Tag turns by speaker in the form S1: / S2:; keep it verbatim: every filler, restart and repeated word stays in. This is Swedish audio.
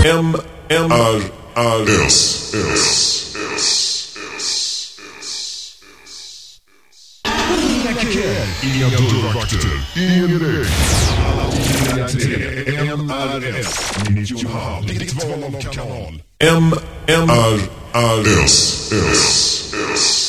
S1: M M R R S S Inga dörrvakter, ingen direkt. Alla tidningar till M R S Midjohn, ditt val av kanal. M M R R S S